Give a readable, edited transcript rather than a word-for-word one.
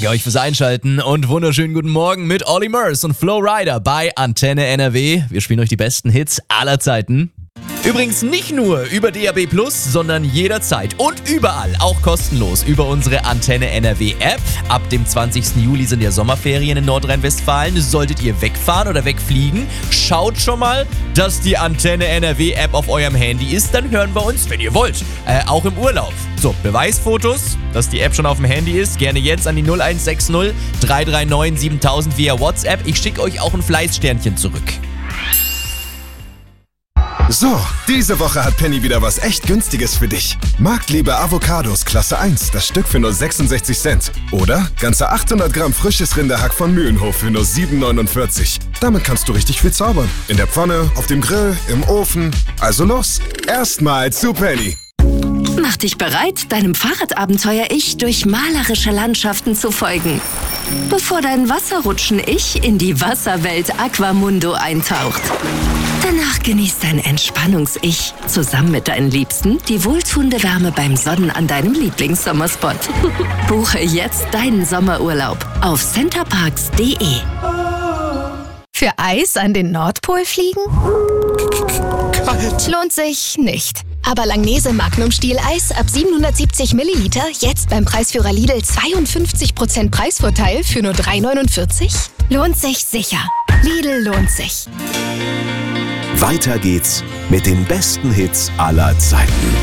Danke euch fürs Einschalten und wunderschönen guten Morgen mit Olly Murs und Flo Rida bei Antenne NRW. Wir spielen euch die besten Hits aller Zeiten. Übrigens nicht nur über DAB+, sondern jederzeit und überall, auch kostenlos, über unsere Antenne NRW App. Ab dem 20. Juli sind ja Sommerferien in Nordrhein-Westfalen. Solltet ihr wegfahren oder wegfliegen, schaut schon mal, dass die Antenne NRW App auf eurem Handy ist. Dann hören wir uns, wenn ihr wollt, auch im Urlaub. So, Beweisfotos, dass die App schon auf dem Handy ist, gerne jetzt an die 0160 339 7000 via WhatsApp. Ich schicke euch auch ein Fleißsternchen zurück. So, diese Woche hat Penny wieder was echt Günstiges für dich. Marktliebe Avocados Klasse 1, das Stück für nur 66 Cent. Oder ganze 800 Gramm frisches Rinderhack von Mühlenhof für nur 7,49. Damit kannst du richtig viel zaubern. In der Pfanne, auf dem Grill, im Ofen. Also los, erstmal zu Penny. Mach dich bereit, deinem Fahrradabenteuer-Ich durch malerische Landschaften zu folgen. Bevor dein Wasserrutschen-Ich in die Wasserwelt Aquamundo eintaucht. Danach genießt dein Entspannungs-Ich zusammen mit deinen Liebsten die wohltuende Wärme beim Sonnen an deinem Lieblingssommerspot. Buche jetzt deinen Sommerurlaub auf centerparks.de. Für Eis an den Nordpol fliegen? Kalt. Lohnt sich nicht. Aber Langnese Magnum Stieleis ab 770 Milliliter jetzt beim Preisführer Lidl 52% Preisvorteil für nur 3,49? Lohnt sich sicher. Lidl lohnt sich. Weiter geht's mit den besten Hits aller Zeiten.